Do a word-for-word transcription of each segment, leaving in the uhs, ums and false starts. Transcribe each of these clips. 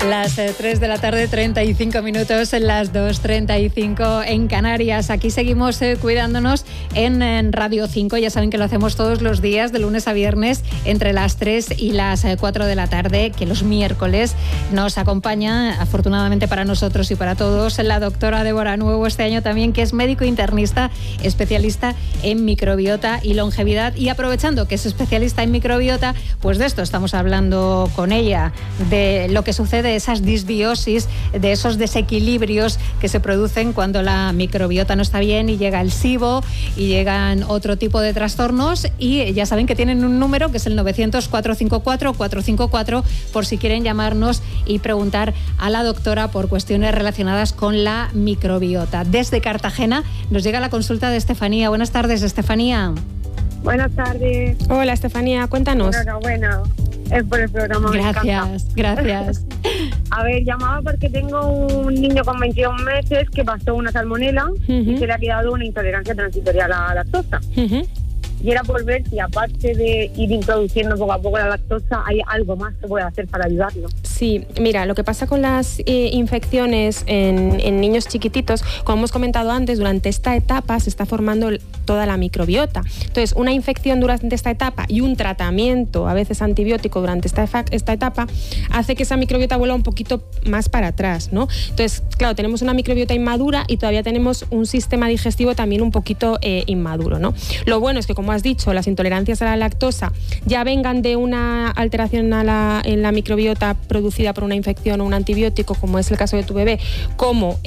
Las eh, tres de la tarde, treinta y cinco minutos, las dos treinta y cinco en Canarias. Aquí seguimos eh, cuidándonos en, en Radio cinco. Ya saben que lo hacemos todos los días, de lunes a viernes, entre las tres y las eh, cuatro de la tarde, que los miércoles nos acompaña, afortunadamente para nosotros y para todos, la doctora Débora Nuevo este año también, que es médico internista, especialista en microbiota y longevidad. Y aprovechando que es especialista en microbiota, pues de esto estamos hablando con ella, de lo que sucede, esas disbiosis, de esos desequilibrios que se producen cuando la microbiota no está bien y llega el SIBO y llegan otro tipo de trastornos. Y ya saben que tienen un número que es el novecientos, cuatrocientos cincuenta y cuatro, cuatrocientos cincuenta y cuatro por si quieren llamarnos y preguntar a la doctora por cuestiones relacionadas con la microbiota. Desde Cartagena nos llega la consulta de Estefanía. Buenas tardes, Estefanía. Buenas tardes. Hola, Estefanía, cuéntanos. Enhorabuena, es por el programa. Gracias, gracias. A ver, llamaba porque tengo un niño con veintidós meses que pasó una salmonela uh-huh. y se le ha quedado una intolerancia transitoria a la lactosa. Uh-huh. Y era por ver si, aparte de ir introduciendo poco a poco la lactosa, hay algo más que puede hacer para ayudarlo. Sí, mira, lo que pasa con las eh, infecciones en, en niños chiquititos, como hemos comentado antes, durante esta etapa se está formando toda la microbiota. Entonces, una infección durante esta etapa y un tratamiento, a veces antibiótico, durante esta, esta etapa, hace que esa microbiota vuelva un poquito más para atrás, ¿no? Entonces, claro, tenemos una microbiota inmadura y todavía tenemos un sistema digestivo también un poquito eh, inmaduro, ¿no? Lo bueno es que, como has dicho, las intolerancias a la lactosa ya vengan de una alteración a la, en la microbiota producida por una infección o un antibiótico, como es el caso de tu bebé, como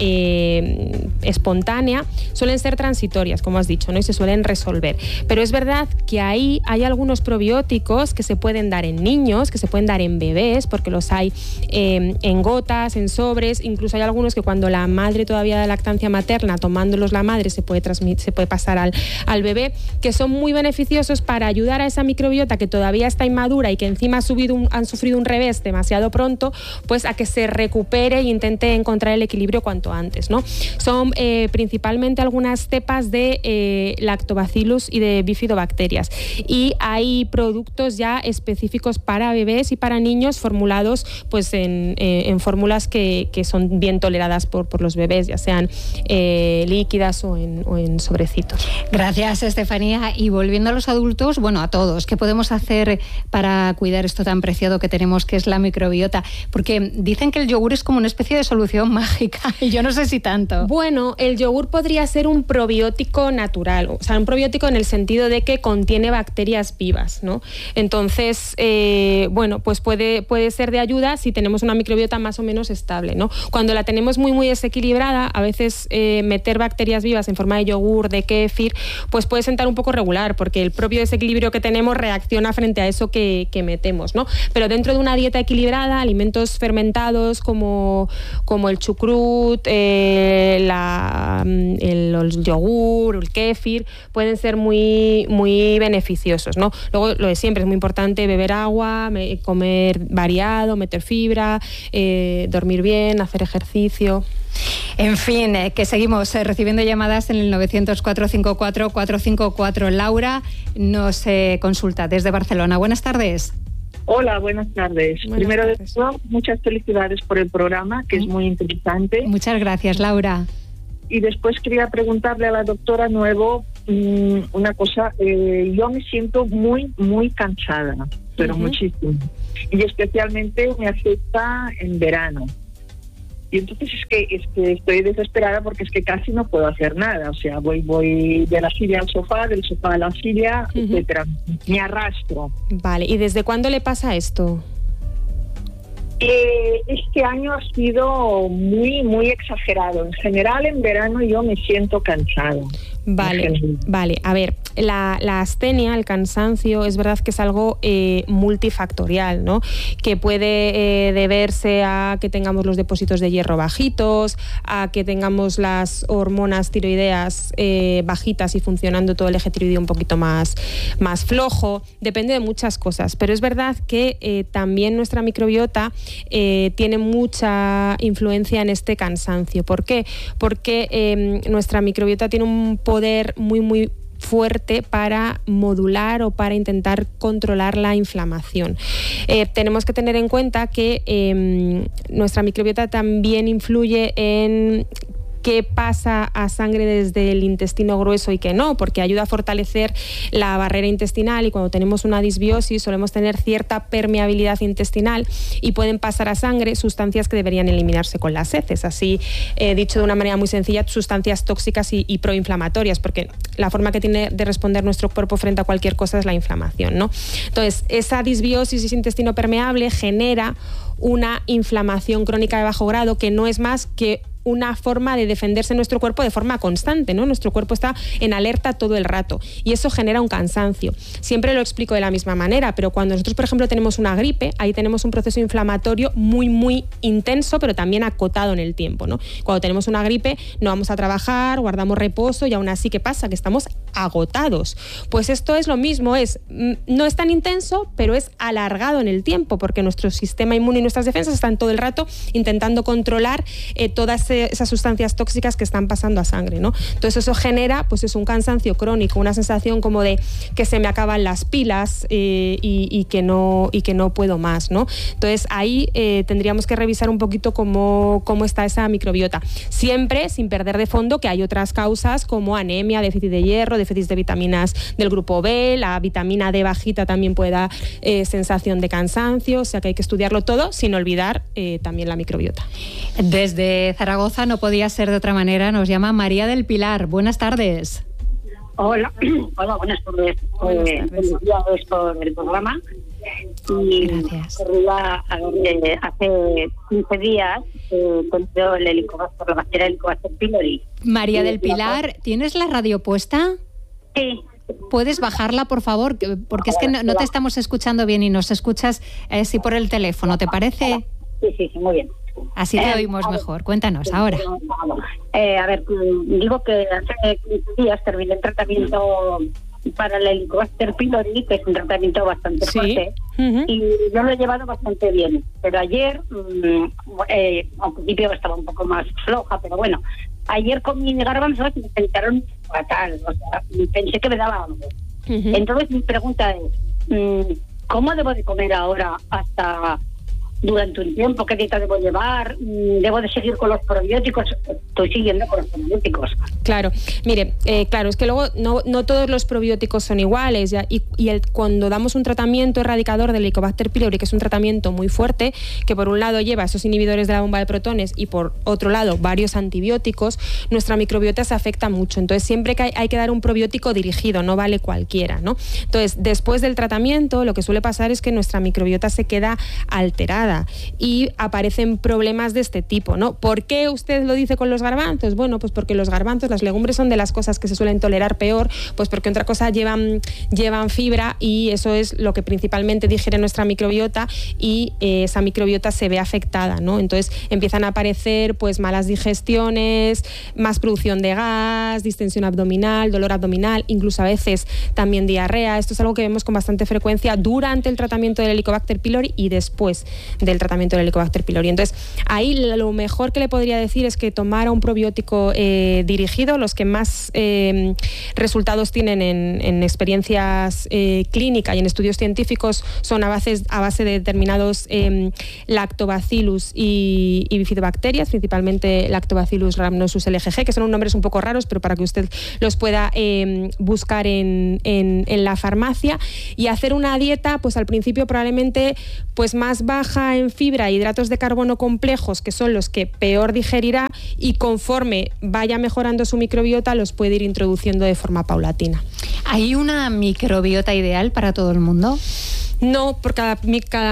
eh, espontánea, suelen ser transitorias, como has dicho, ¿no? Y se suelen resolver. Pero es verdad que ahí hay algunos probióticos que se pueden dar en niños, que se pueden dar en bebés, porque los hay eh, en gotas, en sobres, incluso hay algunos que cuando la madre todavía da lactancia materna, tomándolos la madre, se puede, transmitir, se puede pasar al, al bebé, que son muy beneficiosos para ayudar a esa microbiota que todavía está inmadura y que encima ha subido un, han sufrido un revés demasiado pronto, pues a que se recupere e intente encontrar el equilibrio cuanto antes, ¿no? Son eh, principalmente algunas cepas de eh, lactobacillus y de bifidobacterias, y hay productos ya específicos para bebés y para niños formulados pues en, eh, en fórmulas que, que son bien toleradas por, por los bebés, ya sean eh, líquidas o en, o en sobrecitos. Gracias, Estefanía. Y volviendo a los adultos, bueno, a todos, ¿qué podemos hacer para cuidar esto tan preciado que tenemos, que es la microbiota? Porque dicen que el yogur es como una especie de solución mágica, y yo no sé si tanto. Bueno, el yogur podría ser un probiótico natural, o sea, un probiótico en el sentido de que contiene bacterias vivas, ¿no? Entonces, eh, bueno, pues puede, puede ser de ayuda si tenemos una microbiota más o menos estable, ¿no? Cuando la tenemos muy, muy desequilibrada, a veces eh, meter bacterias vivas en forma de yogur, de kéfir, pues puede sentar un poco regular, porque el propio desequilibrio que tenemos reacciona frente a eso que, que metemos, ¿no? Pero dentro de una dieta equilibrada, alimentos fermentados como, como el chucrut, eh, la, el, el yogur, el kéfir, pueden ser muy, muy beneficiosos, ¿no? Luego, lo de siempre, es muy importante beber agua, me, comer variado, meter fibra, eh, dormir bien, hacer ejercicio. En fin, eh, que seguimos eh, recibiendo llamadas en el novecientos, cuatrocientos cincuenta y cuatro, cuatrocientos cincuenta y cuatro. Laura nos eh, consulta desde Barcelona. Buenas tardes. Hola, buenas tardes. Buenas Primero tardes. de todo, muchas felicidades por el programa, que es muy interesante. Muchas gracias, Laura. Y después quería preguntarle a la doctora Nuevo mmm, una cosa. Eh, yo me siento muy, muy cansada, pero uh-huh. muchísimo. Y especialmente me afecta en verano. Y entonces es que, es que estoy desesperada porque es que casi no puedo hacer nada. O sea, voy voy de la silla al sofá, del sofá a la silla, uh-huh. etcétera. Me arrastro. Vale, ¿y desde cuándo le pasa esto? Eh, este año ha sido muy, muy exagerado. En general, en verano yo me siento cansada. Vale, vale. A ver, la, la astenia, el cansancio, es verdad que es algo eh, multifactorial, ¿no? Que puede eh, deberse a que tengamos los depósitos de hierro bajitos, a que tengamos las hormonas tiroideas eh, bajitas y funcionando todo el eje tiroideo un poquito más, más flojo. Depende de muchas cosas, pero es verdad que eh, también nuestra microbiota eh, tiene mucha influencia en este cansancio. ¿Por qué? Porque eh, nuestra microbiota tiene un poder muy, muy fuerte para modular o para intentar controlar la inflamación. Eh, tenemos que tener en cuenta que eh, nuestra microbiota también influye en qué pasa a sangre desde el intestino grueso y qué no, porque ayuda a fortalecer la barrera intestinal, y cuando tenemos una disbiosis solemos tener cierta permeabilidad intestinal y pueden pasar a sangre sustancias que deberían eliminarse con las heces. Así, eh, dicho de una manera muy sencilla, sustancias tóxicas y, y proinflamatorias, porque la forma que tiene de responder nuestro cuerpo frente a cualquier cosa es la inflamación, ¿no? Entonces, esa disbiosis y ese intestino permeable genera una inflamación crónica de bajo grado, que no es más que una forma de defenderse nuestro cuerpo de forma constante, ¿no? Nuestro cuerpo está en alerta todo el rato y eso genera un cansancio. Siempre lo explico de la misma manera, pero cuando nosotros, por ejemplo, tenemos una gripe, ahí tenemos un proceso inflamatorio muy, muy intenso, pero también acotado en el tiempo, ¿no? Cuando tenemos una gripe no vamos a trabajar, guardamos reposo y aún así, ¿qué pasa? Que estamos agotados. Pues esto es lo mismo, es no es tan intenso, pero es alargado en el tiempo, porque nuestro sistema inmune y nuestras defensas están todo el rato intentando controlar eh, todas esas sustancias tóxicas que están pasando a sangre, ¿no? Entonces eso genera, pues es un cansancio crónico, una sensación como de que se me acaban las pilas eh, y, y que no y que no puedo más, ¿no? Entonces ahí eh, tendríamos que revisar un poquito cómo, cómo está esa microbiota, siempre sin perder de fondo que hay otras causas como anemia, déficit de hierro, déficit de vitaminas del grupo B, la vitamina D bajita también puede dar eh, sensación de cansancio, o sea que hay que estudiarlo todo sin olvidar eh, también la microbiota. Desde Zaragoza no podía ser de otra manera, nos llama María del Pilar. Buenas tardes. Hola, hola, buenas tardes. Felicidades por el programa. Y gracias. Querría, a ver, eh, hace quince días eh, encontré el helicobacter, la bacteria Helicobacter pylori. María del Pilar, ¿tienes la radio puesta? Sí. ¿Puedes bajarla, por favor? Porque es que no, no te estamos escuchando bien y nos escuchas eh, sí por el teléfono, ¿te parece? Sí, sí, sí, muy bien. Así te eh, oímos mejor. Cuéntanos ahora. Eh, a ver, digo que hace quince días terminé el tratamiento para el Helicobacter pylori, que es un tratamiento bastante sí. fuerte, uh-huh. y yo lo he llevado bastante bien. Pero ayer, mmm, eh, al principio estaba un poco más floja, pero bueno, ayer comí garbanzos y me sentaron fatal. O sea, pensé que me daba algo. Uh-huh. Entonces mi pregunta es, mmm, ¿cómo debo de comer ahora hasta durante un tiempo? ¿Qué dieta debo llevar? ¿Debo de seguir con los probióticos? Estoy siguiendo con los probióticos. Claro, mire, eh, claro, es que luego no, no todos los probióticos son iguales, ya, y, y el, cuando damos un tratamiento erradicador del Helicobacter pylori, que es un tratamiento muy fuerte, que por un lado lleva esos inhibidores de la bomba de protones y por otro lado varios antibióticos, nuestra microbiota se afecta mucho. Entonces siempre que hay, hay que dar un probiótico dirigido, no vale cualquiera, ¿no? Entonces, después del tratamiento, lo que suele pasar es que nuestra microbiota se queda alterada y aparecen problemas de este tipo, ¿no? ¿Por qué usted lo dice con los garbanzos? Bueno, pues porque los garbanzos, las legumbres son de las cosas que se suelen tolerar peor, pues porque otra cosa llevan, llevan fibra y eso es lo que principalmente digiere nuestra microbiota y eh, esa microbiota se ve afectada, ¿no? Entonces empiezan a aparecer pues malas digestiones, más producción de gas, distensión abdominal, dolor abdominal, incluso a veces también diarrea. Esto es algo que vemos con bastante frecuencia durante el tratamiento del Helicobacter pylori y después del tratamiento del Helicobacter pylori. Entonces, ahí lo mejor que le podría decir es que tomara un probiótico eh, dirigido. Los que más eh, resultados tienen en, en experiencias eh, clínicas y en estudios científicos son a base, a base de determinados eh, lactobacillus y, y bifidobacterias, principalmente lactobacillus rhamnosus L G G, que son unos nombres un poco raros, pero para que usted los pueda eh, buscar en, en, en la farmacia, y hacer una dieta, pues al principio probablemente pues más baja en fibra e hidratos de carbono complejos, que son los que peor digerirá, y conforme vaya mejorando su microbiota los puede ir introduciendo de forma paulatina. ¿Hay una microbiota ideal para todo el mundo? No, porque cada,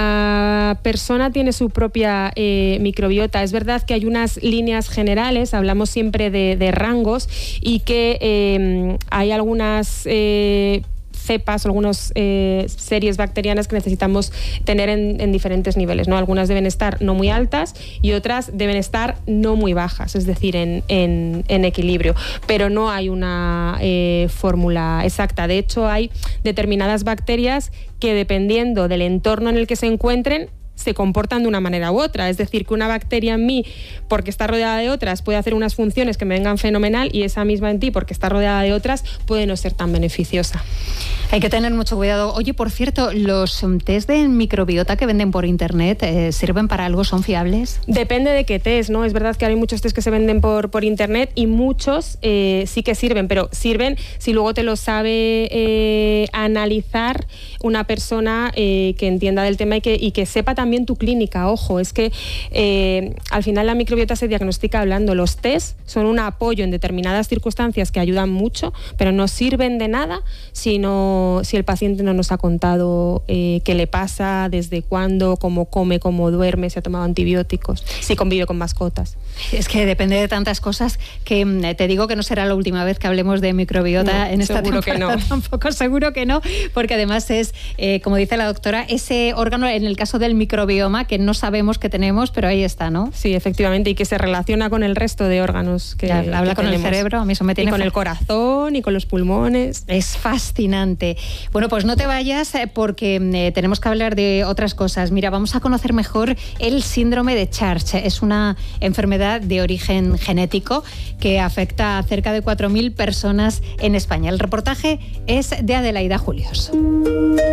cada persona tiene su propia eh, microbiota. Es verdad que hay unas líneas generales, hablamos siempre de, de rangos, y que eh, hay algunas eh, cepas, algunas eh, series bacterianas que necesitamos tener en, en diferentes niveles, ¿no? Algunas deben estar no muy altas y otras deben estar no muy bajas, es decir, en, en, en equilibrio. Pero no hay una eh, fórmula exacta. De hecho, hay determinadas bacterias que, dependiendo del entorno en el que se encuentren, se comportan de una manera u otra. Es decir, que una bacteria en mí, porque está rodeada de otras, puede hacer unas funciones que me vengan fenomenal, y esa misma en ti, porque está rodeada de otras, puede no ser tan beneficiosa. Hay que tener mucho cuidado. Oye, por cierto, ¿los test de microbiota que venden por internet eh, sirven para algo? ¿Son fiables? Depende de qué test, ¿no? Es verdad que hay muchos test que se venden por, por internet y muchos eh, sí que sirven, pero sirven si luego te lo sabe eh, analizar una persona eh, que entienda del tema y que, y que sepa también tu clínica. Ojo, es que eh, al final la microbiota se diagnostica hablando. Los test son un apoyo en determinadas circunstancias que ayudan mucho, pero no sirven de nada si, no, si el paciente no nos ha contado eh, qué le pasa, desde cuándo, cómo come, cómo duerme, si ha tomado antibióticos, si convive con mascotas. Es que depende de tantas cosas que te digo que no será la última vez que hablemos de microbiota no, en esta seguro temporada. Que no. Tampoco, seguro que no, porque además es, eh, como dice la doctora, ese órgano, en el caso del microbioma, que no sabemos que tenemos, pero ahí está, ¿no? Sí, efectivamente, y que se relaciona con el resto de órganos que, ya, habla que con tenemos. El cerebro, a mí eso me tiene y con fa- el corazón y con los pulmones. Es fascinante. Bueno, pues no te vayas eh, porque eh, tenemos que hablar de otras cosas. Mira, vamos a conocer mejor el síndrome de Charge. Es una enfermedad de origen genético que afecta a cerca de cuatro mil personas en España. El reportaje es de Adelaida Julios.